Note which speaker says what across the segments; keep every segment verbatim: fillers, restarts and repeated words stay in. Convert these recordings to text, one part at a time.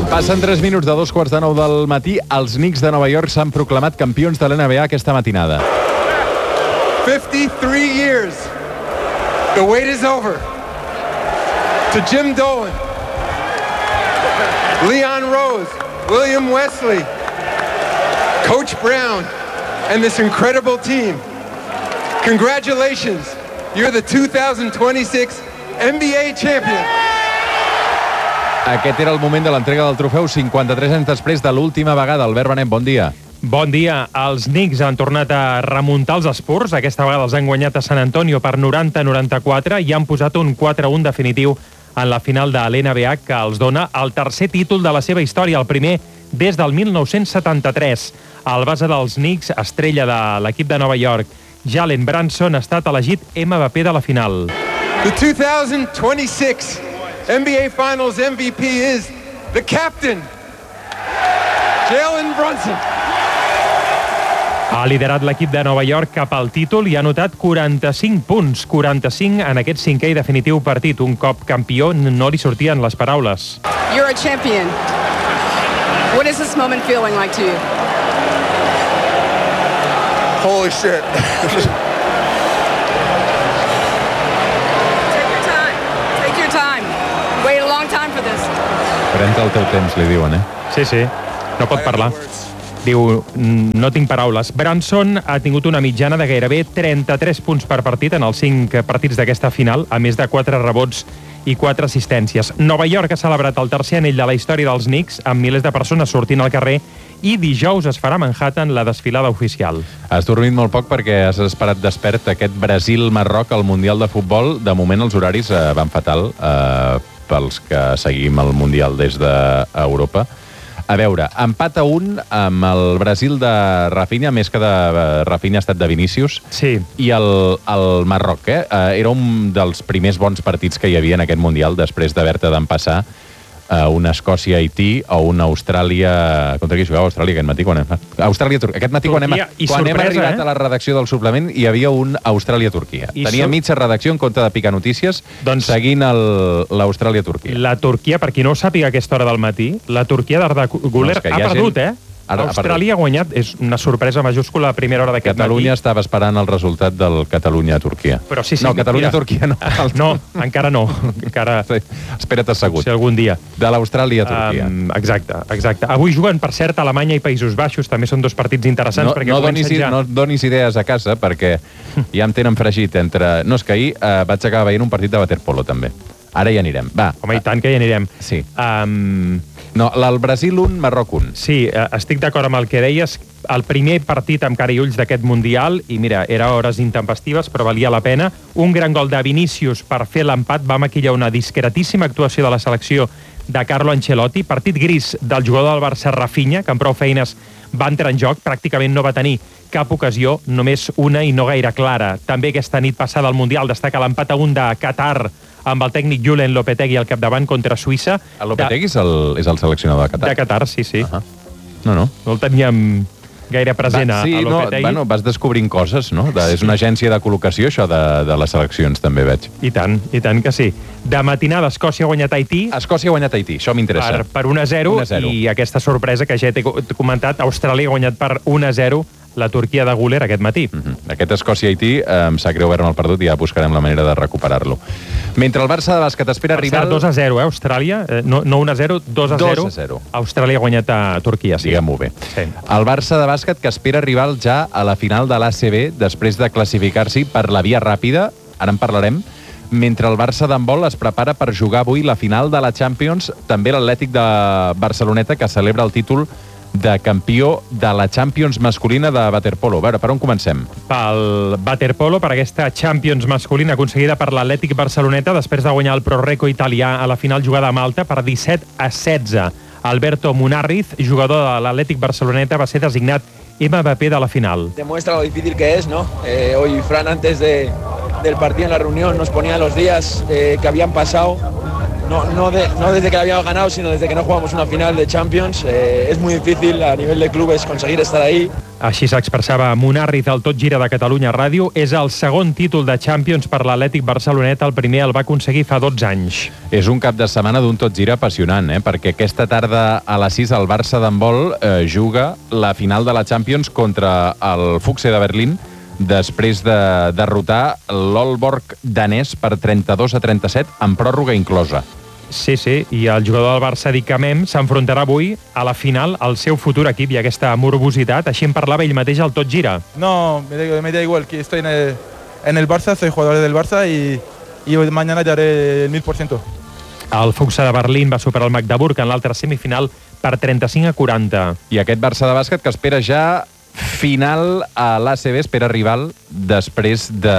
Speaker 1: Passen tres minuts de dos quarts de nou del matí. Els Knicks de Nova York s'han proclamat campions de l'N B A aquesta matinada.
Speaker 2: fifty-three years. The wait is over. To Jim Dolan, Leon Rose, William Wesley, Coach Brown, and this incredible team. Congratulations. You're the two thousand twenty-six N B A champion.
Speaker 1: Aquest era el moment de l'entrega del trofeu, cinquanta-tres anys després de l'última vegada. Albert Benet, bon dia.
Speaker 3: Bon dia. Els Knicks han tornat a remuntar els Spurs. Aquesta vegada els han guanyat a San Antonio per noranta a noranta-quatre i han posat un quatre a un definitiu en la final de l'N B A que els dona el tercer títol de la seva història, el primer des del mil nou-cents setanta-tres. El base dels Knicks, estrella de l'equip de Nova York, Jalen Brunson, ha estat elegit M V P de la final.
Speaker 2: The two thousand twenty-six N B A Finals M V P is the captain, Jalen Brunson.
Speaker 3: Ha liderat l'equip de Nova York cap al títol i ha anotat quaranta-cinc punts, quaranta-cinc en aquest cinquè i definitiu partit. Un cop campió no li sortien les paraules.
Speaker 4: You're a champion. What is this moment feeling like to you?
Speaker 2: Holy shit.
Speaker 4: Take your time. Take your time. Wait a long time for this.
Speaker 1: Pren-te el teu temps, li diuen, eh?
Speaker 3: Sí, sí. No pot parlar. Diu, no tinc paraules. Brunson ha tingut una mitjana de gairebé trenta-tres punts per partit en els cinc partits d'aquesta final, a més de quatre rebots i quatre assistències. Nova York ha celebrat el tercer anell de la història dels Knicks, amb milers de persones sortint al carrer, i dijous es farà a Manhattan la desfilada oficial.
Speaker 1: Has dormit molt poc perquè has esperat despert aquest Brasil-Marroc al Mundial de Futbol. De moment els horaris eh, van fatal eh, pels que seguim el Mundial des d'Europa. A veure, empat a un amb el Brasil de Rafinha, més que de Rafinha ha estat de Vinícius.
Speaker 3: Sí.
Speaker 1: I el, el Marroc, eh? Era un dels primers bons partits que hi havia en aquest Mundial, després d'haver-te d'empassar a una Escòcia-Haití o una Austràlia... Contra qui jugava Austràlia aquest matí? Quan hem... Austràlia-Turquia. Aquest matí, quan hem, quan sorpresa, hem arribat eh? a la redacció del suplement, hi havia un Austràlia-Turquia. Tenia so... mitja redacció en compte de picar notícies, doncs... seguint l'Austràlia-Turquia.
Speaker 3: La Turquia, per qui no ho sàpiga a aquesta hora del matí, la Turquia d'Arda Güler no, ha perdut, gent... eh? Ara, Austràlia ha guanyat, és una sorpresa majúscula a primera hora d'aquest matí.
Speaker 1: Catalunya estava esperant el resultat del Catalunya-Turquia.
Speaker 3: Però sí, sí.
Speaker 1: No, Catalunya-Turquia no.
Speaker 3: No, encara no. Encara...
Speaker 1: Sí. Espera't assegut.
Speaker 3: Si algun dia.
Speaker 1: De l'Austràlia-Turquia.
Speaker 3: Um, exacte, exacte. Avui juguen, per cert, Alemanya i Països Baixos. També són dos partits interessants.
Speaker 1: No,
Speaker 3: perquè
Speaker 1: no, donis, ja... no donis idees a casa, perquè ja em tenen fregit entre... No, és que ahir uh, vaig acabar veient un partit de waterpolo, també. Ara hi anirem. Va.
Speaker 3: Home, i tant que hi anirem.
Speaker 1: Sí.
Speaker 3: Um...
Speaker 1: No, el Brasil un, Marroc un.
Speaker 3: Sí, estic d'acord amb el que deies. El primer partit amb cara i ulls d'aquest Mundial, i mira, era hores intempestives, però valia la pena. Un gran gol de Vinícius per fer l'empat va maquillar una discretíssima actuació de la selecció de Carlo Ancelotti. Partit gris del jugador del Barça, Rafinha, que amb prou feines va entrar en joc. Pràcticament no va tenir cap ocasió, només una i no gaire clara. També aquesta nit passada al Mundial destaca l'empat a un de Qatar, amb el tècnic Julen Lopetegui al capdavant contra Suïssa.
Speaker 1: El Lopetegui de... és, el, és el seleccionador de Qatar?
Speaker 3: De Qatar, sí, sí.
Speaker 1: Uh -huh. No, no.
Speaker 3: No el teníem gaire present
Speaker 1: Va, sí,
Speaker 3: a Lopetegui.
Speaker 1: No, bueno, vas descobrint coses, no? De, és una agència de col·locació, això de, de les seleccions, també veig.
Speaker 3: I tant, i tant que sí. De matinada, Escòcia ha guanyat Haití.
Speaker 1: Escòcia ha guanyat Haití, això m'interessa.
Speaker 3: Per, per un a zero, i aquesta sorpresa que ja t'he comentat, Austràlia ha guanyat per un a zero la Turquia de Güler aquest matí.
Speaker 1: Uh -huh. Aquest Escòcia-Haití eh, em sap greu haver-me el perdut i ja buscarem la manera de recuperar-lo. Mentre el Barça de bàsquet espera
Speaker 3: per
Speaker 1: rival...
Speaker 3: dos a zero, eh, Austràlia. Eh, no, no un a zero, dos a zero.
Speaker 1: dos a zero.
Speaker 3: Austràlia ha guanyat a Turquia, sí.
Speaker 1: Diguem-ho bé.
Speaker 3: Sí.
Speaker 1: El Barça de bàsquet que espera rival ja a la final de l'A C B després de classificar-s'hi per la via ràpida, ara en parlarem, mentre el Barça d'handbol es prepara per jugar avui la final de la Champions, també l'Atlètic de Barceloneta, que celebra el títol de campió de la Champions masculina de waterpolo. A veure, per on comencem?
Speaker 3: Pel waterpolo, per aquesta Champions masculina aconseguida per l'Atlètic Barceloneta després de guanyar el Pro-Reco italià a la final jugada a Malta per disset a setze. Alberto Munarriz, jugador de l'Atlètic Barceloneta, va ser designat M V P de la final.
Speaker 5: Demuestra lo difícil que es, ¿no? Eh, hoy Fran, antes de, del partido en la reunión, nos ponía los días eh, que habían pasado no, no, de, no desde que la habíamos ganado, sino desde que no jugamos una final de Champions. Eh, es muy difícil a nivel de clubes conseguir estar ahí.
Speaker 3: Així s'expressava Munarriz al Tot Gira de Catalunya Ràdio. És el segon títol de Champions per l'Atlètic Barcelonet. El primer el va aconseguir fa dotze anys.
Speaker 1: És un cap de setmana d'un Tot Gira apassionant, eh? Perquè aquesta tarda a les sis el Barça d'handbol eh, juga la final de la Champions contra el Füchse de Berlín, després de derrotar l'Aalborg danès per trenta-dos a trenta-set, amb pròrroga inclosa.
Speaker 3: Sí, sí, i el jugador del Barça, Dick Camem, s'enfrontarà avui a la final al seu futur equip i aquesta morbositat. Així en parlava ell mateix al Tot Gira.
Speaker 6: No, me da, me da igual, que estoy en el, en el Barça, soy jugador del Barça y, y mañana ya haré el mil por ciento.
Speaker 3: El Füchse de Berlín va superar el Magdeburg en l'altra semifinal per trenta-cinc a quaranta.
Speaker 1: I aquest Barça de bàsquet que espera ja final a l'A C B, espera rival després de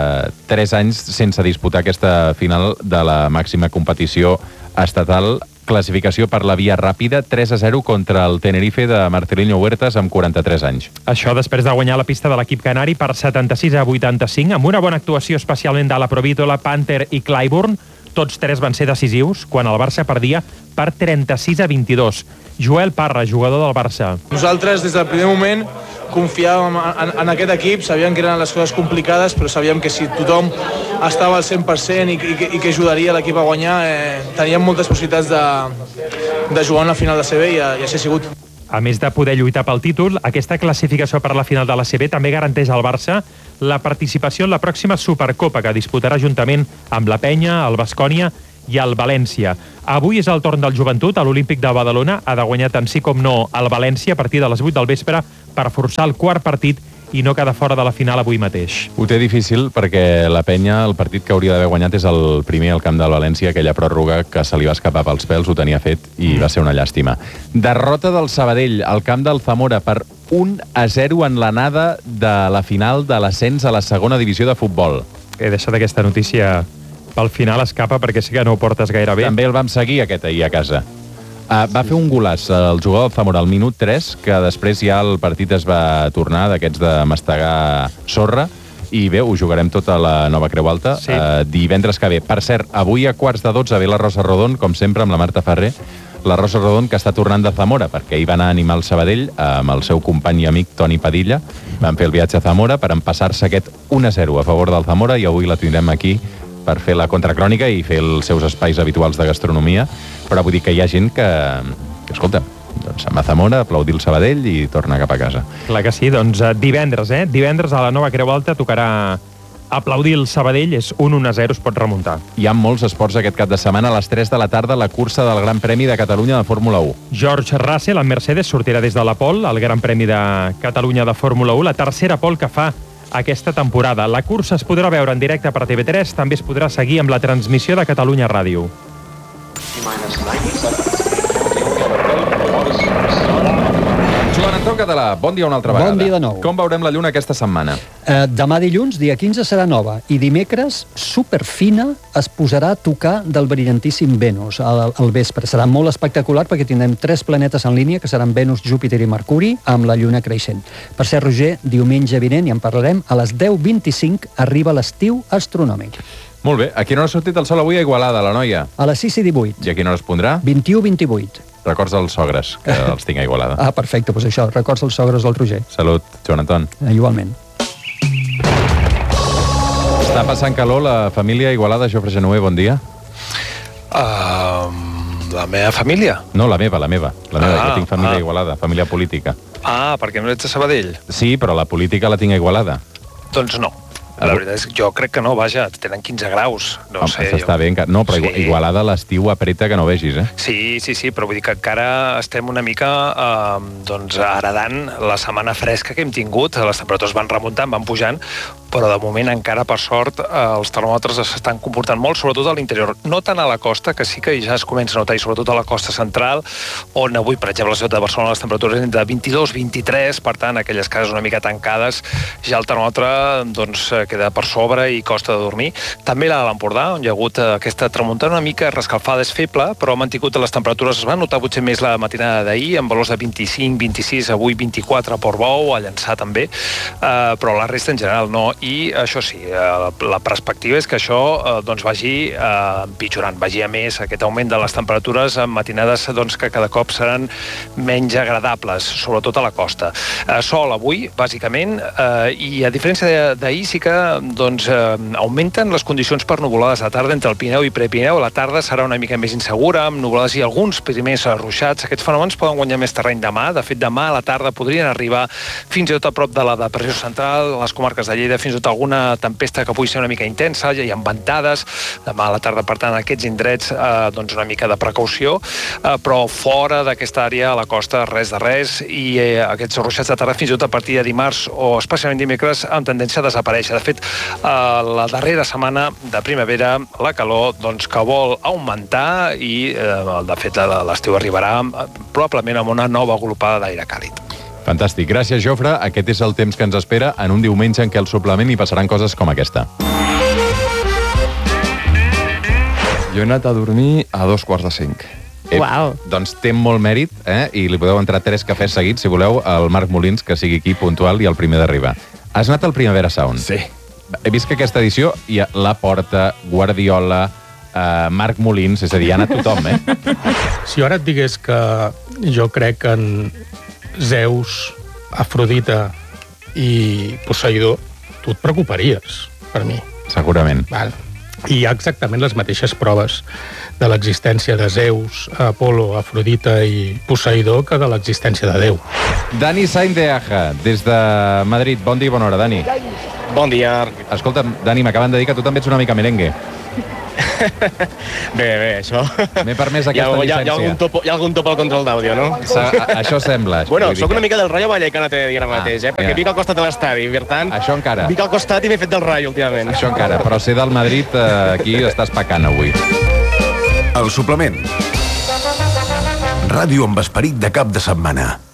Speaker 1: tres anys sense disputar aquesta final de la màxima competició estatal. Classificació per la via ràpida, tres a zero contra el Tenerife de Marcelinho Huertas amb quaranta-tres anys.
Speaker 3: Això després de guanyar la pista de l'equip canari per setanta-sis a vuitanta-cinc, amb una bona actuació especialment de la Provítola, Panther i Clyburn. Tots tres van ser decisius quan el Barça perdia per trenta-sis a vint-i-dos. Joel Parra, jugador del Barça.
Speaker 7: Nosaltres, des del primer moment, confiàvem en, en aquest equip, sabíem que eren les coses complicades, però sabíem que si tothom estava al cent per cent i, i, i que ajudaria l'equip a guanyar, eh, teníem moltes possibilitats de, de jugar una final de C B i, i així ha sigut.
Speaker 3: A més de poder lluitar pel títol, aquesta classificació per la final de la C B també garanteix al Barça la participació en la pròxima Supercopa que disputarà juntament amb la Penya, el Baskonia i el València. Avui és el torn del Joventut a l'Olímpic de Badalona. Ha de guanyar tant sí com no el València a partir de les vuit del vespre per forçar el quart partit i no quedar fora de la final avui mateix.
Speaker 1: Ho té difícil perquè la Penya, el partit que hauria d'haver guanyat és el primer al camp del València, aquella pròrroga que se li va escapar pels pèls, ho tenia fet i va ser una llàstima. Derrota del Sabadell al camp del Zamora per un a zero en l'anada de la final de l'ascens a la segona divisió de futbol.
Speaker 3: He deixat aquesta notícia pel final, escapa, perquè sí que no ho portes gaire bé.
Speaker 1: També el vam seguir aquest ahir a casa. Uh, va fer un golaç el jugador del Zamora al minut tres, que després ja el partit es va tornar d'aquests de mastegar sorra, i bé, ho jugarem tota la nova Creu Alta, sí. uh, divendres que ve. Per cert, avui a quarts de dotze ve la Rosa Rodon, com sempre, amb la Marta Ferrer, la Rosa Rodon, que està tornant de Zamora, perquè hi va anar a animar el Sabadell amb el seu company i amic Toni Padilla. Van fer el viatge a Zamora per empassar-se aquest un a zero a favor del Zamora, i avui la tindrem aquí per fer la contracrònica i fer els seus espais habituals de gastronomia, però vull dir que hi ha gent que, que escolta, doncs se'n va a Zamora, aplaudir el Sabadell i torna cap a casa.
Speaker 3: Clar que sí, doncs divendres, eh? Divendres a la nova Creu Alta tocarà aplaudir el Sabadell, és un un a zero, es pot remuntar.
Speaker 1: Hi ha molts esports aquest cap de setmana. A les tres de la tarda, la cursa del Gran Premi de Catalunya de Fórmula u.
Speaker 3: George Russell, en Mercedes, sortirà des de la pole, al Gran Premi de Catalunya de Fórmula u, la tercera pole que fa aquesta temporada. La cursa es podrà veure en directe per T V tres, també es podrà seguir amb la transmissió de Catalunya Ràdio.
Speaker 1: Joan Anton Català, bon dia una altra vegada.
Speaker 8: Bon dia de nou.
Speaker 1: Com veurem la lluna aquesta setmana?
Speaker 8: Eh, demà dilluns, dia quinze, serà nova, i dimecres, superfina, es posarà a tocar del brillantíssim Venus al, al vespre. Serà molt espectacular perquè tindrem tres planetes en línia, que seran Venus, Júpiter i Mercuri, amb la lluna creixent. Per ser, Roger, diumenge vinent, i en parlarem, a les deu vint-i-cinc arriba l'estiu astronòmic.
Speaker 1: Molt bé. A quina hora ha sortit el sol avui a Igualada, la noia?
Speaker 8: A les sis i divuit.
Speaker 1: I a quina hora es pondrà?
Speaker 8: vint-i-u vint-i-vuit.
Speaker 1: Records dels sogres, que els tinc a Igualada.
Speaker 8: Ah, perfecte, doncs això, records els sogres del Roger.
Speaker 1: Salut, Joan Anton.
Speaker 8: Eh, igualment.
Speaker 1: Està passant calor la família Igualada. Jofre Genover, bon dia.
Speaker 9: Uh, la meva família?
Speaker 1: No, la meva, la meva. La meva,
Speaker 9: ah,
Speaker 1: jo tinc família
Speaker 9: ah.
Speaker 1: a Igualada, família política.
Speaker 9: Ah, perquè no ets de Sabadell?
Speaker 1: Sí, però la política la tinc a Igualada.
Speaker 9: Doncs no. La veritat és que jo crec que no, vaja, tenen quinze graus, no
Speaker 1: Home,
Speaker 9: sé.
Speaker 1: Està
Speaker 9: jo...
Speaker 1: bé, no, però
Speaker 9: sí.
Speaker 1: Igualada a l'estiu apreta que no vegis, eh?
Speaker 9: Sí, sí, sí, però vull dir que encara estem una mica eh, doncs, heredant la setmana fresca que hem tingut, les temperatures van remuntant, van pujant, però de moment encara, per sort, eh, els termòmetres s'estan comportant molt, sobretot a l'interior. No tant a la costa, que sí que ja es comença a notar, i sobretot a la costa central, on avui, per exemple, a la ciutat de Barcelona, les temperatures entre vint-i-dos i vint-i-tres, per tant, aquelles cases una mica tancades, ja el termòmetre doncs, queda per sobre i costa de dormir. També la de l'Empordà, on hi ha hagut aquesta tramuntana una mica rescalfada, és feble, però ha mantingut les temperatures. Es va notar potser més la matinada d'ahir, amb valors de vint-i-cinc, vint-i-sis, avui vint-i-quatre a Portbou, a Llançà també, eh, però la resta en general no. I això sí, eh, la perspectiva és que això eh, doncs vagi eh, empitjorant, vagi a més aquest augment de les temperatures en matinades doncs, que cada cop seran menys agradables, sobretot a la costa. Eh, sol avui, bàsicament, eh, i a diferència d'ahir sí que doncs, eh, augmenten les condicions per nuvolades a la tarda entre el Pirineu i Prepirineu. La tarda serà una mica més insegura, amb nuvolades i alguns primers ruixats. Aquests fenòmens poden guanyar més terreny demà. De fet, demà a la tarda podrien arribar fins i tot a prop de la depressió central, les comarques de Lleida, fins i tot alguna tempesta que pugui ser una mica intensa, ja hi ha ventades. Demà a la tarda, per tant, aquests indrets, eh, doncs una mica de precaució, eh, però fora d'aquesta àrea, a la costa, res de res, i eh, aquests ruixats de tarda fins i tot a partir de dimarts o especialment dimecres amb tendència a desaparèixer. De fet, eh, la darrera setmana de primavera, la calor doncs, que vol augmentar i, eh, de fet, l'estiu arribarà eh, probablement amb una nova aglopada d'aire càlid.
Speaker 1: Fantàstic. Gràcies, Jofre. Aquest és el temps que ens espera en un diumenge en què al suplement hi passaran coses com aquesta.
Speaker 10: Jo he anat a dormir a dos quarts de cinc.
Speaker 1: Eh,
Speaker 11: Uau.
Speaker 1: Doncs té molt mèrit, eh? I li podeu entrar tres cafès seguits, si voleu, al Marc Molins, que sigui aquí puntual i el primer d'arribar. Has anat al Primavera Sound?
Speaker 10: Sí.
Speaker 1: He vist que aquesta edició hi ha Laporta, Guardiola, eh, Marc Molins, és a dir, hi ha anat tothom, eh?
Speaker 12: Si jo ara et digués que jo crec en Zeus, Afrodita i Poseidó, tu et preocuparies, per mi.
Speaker 1: Segurament.
Speaker 12: Val. I hi ha exactament les mateixes proves de l'existència de Zeus, Apolo, Afrodita i Poseidó que de l'existència de Déu.
Speaker 1: Dani Sainz de Aja, des de Madrid. Bon dia i bona hora, Dani.
Speaker 13: Bon dia.
Speaker 1: Escolta'm, Dani, m'acaben de dir que tu també ets una mica merengue.
Speaker 13: Bé, bé, això...
Speaker 1: M'he permès aquesta
Speaker 13: hi ha, hi ha,
Speaker 1: llicència.
Speaker 13: Hi ha, algun top, hi ha algun top al control d'àudio, no?
Speaker 1: Sa, a, això sembla.
Speaker 13: Bueno,
Speaker 1: Vull dir
Speaker 13: soc
Speaker 1: que-
Speaker 13: una mica del Rayo Vallecano, t'he de dir ara mateix, eh? Perquè
Speaker 1: ja.
Speaker 13: vic al costat de l'estadi, per tant...
Speaker 1: Això encara.
Speaker 13: Vic al costat i m'he fet del Rayo, últimament.
Speaker 1: Això encara, però ser del Madrid, eh, aquí estàs pecant avui.
Speaker 14: El suplement. Ràdio amb esperit de cap de setmana.